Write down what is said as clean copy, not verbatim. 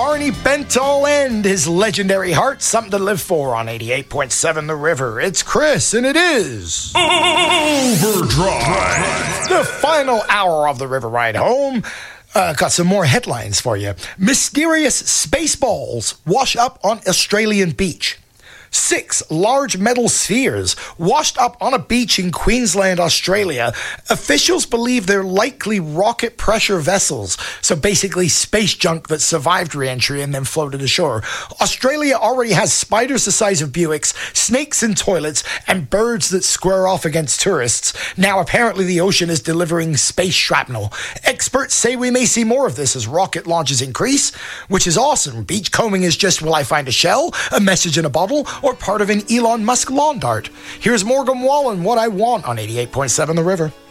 Barney Bentall and his legendary heart, Something to Live For on 88.7 The River. It's Chris, and it is Overdrive. The final hour of the River Ride Home. Got some more headlines for you. Mysterious space balls wash up on Australian beach. 6 large metal spheres washed up on a beach in Queensland, Australia. Officials believe they're likely rocket pressure vessels, so basically space junk that survived re-entry and then floated ashore. Australia already has spiders the size of Buicks, snakes in toilets, and birds that square off against tourists. Now apparently the ocean is delivering space shrapnel. Experts say we may see more of this as rocket launches increase, which is awesome. Beachcombing is just, will I find a shell, a message in a bottle, or part of an Elon Musk lawn dart? Here's Morgan Wallen, What I Want on 88.7 The River.